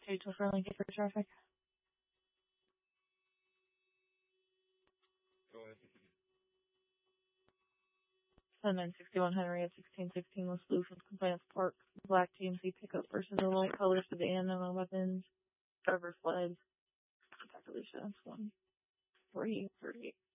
to friendly for traffic. Go ahead. 961 Henry at 1616 West Bluefield Compliance Park. Black TMC pickup versus a light color sedan, no weapons. Driver fled. Contact Alicia. 1 338.